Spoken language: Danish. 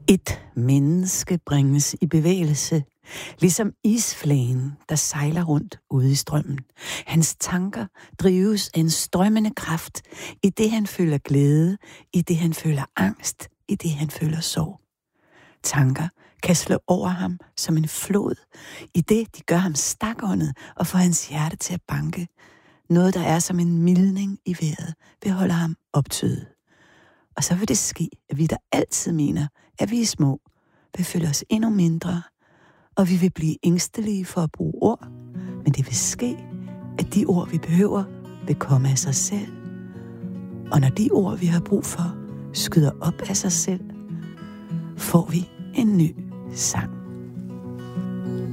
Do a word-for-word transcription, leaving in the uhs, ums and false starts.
Et menneske bringes i bevægelse, ligesom isflagen, der sejler rundt ude i strømmen. Hans tanker drives af en strømmende kraft, i det han føler glæde, i det han føler angst, i det han føler sorg. Tanker kan slå over ham som en flod, i det de gør ham stakåndet og får hans hjerte til at banke. Noget, der er som en mildning i vejret, vil holde ham optøet. Og så vil det ske, at vi, der altid mener, at vi er små, vil føle os endnu mindre, og vi vil blive ængstelige for at bruge ord, men det vil ske, at de ord, vi behøver, vil komme af sig selv. Og når de ord, vi har brug for, skyder op af sig selv, får vi en ny sang.